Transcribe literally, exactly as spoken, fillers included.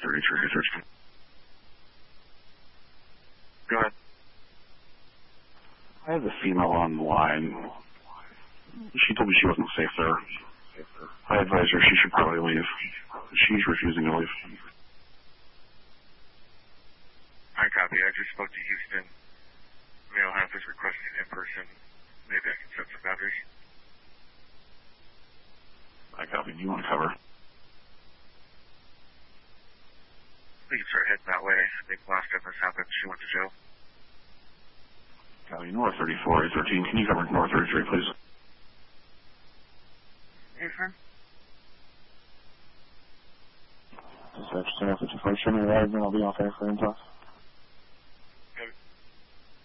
thirty-three, thirteen. Go ahead. I have a female on the line. She told me she wasn't safe there. I advised her she should probably leave. She's refusing to leave. I copy. I just spoke to Houston. Male half is requesting in person. Maybe I can set some boundaries. I copy. Do you want to cover? We can start heading that way. I think last time this happened, she went to jail. Copy. North thirty-four, eight thirteen. Can you cover North thirty-three, please? Affirm. Dispatch ten fifty-four, show me your ride, then I'll be off air for intel.